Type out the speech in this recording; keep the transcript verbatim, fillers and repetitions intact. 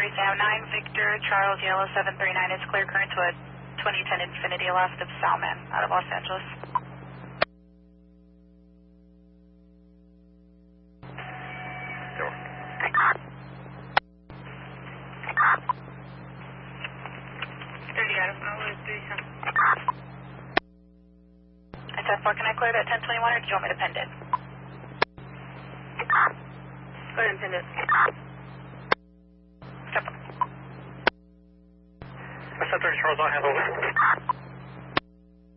three Sam nine, Victor, Charles, Yellow seven three nine is clear current to a twenty ten Infinity left of Salman out of Los Angeles. thirty out of Malibu, three Sam. I ten four, can I clear that ten twenty-one or do you want me to pend it? Go ahead and pin it. Step. seven thirty Charles, I'll handle it.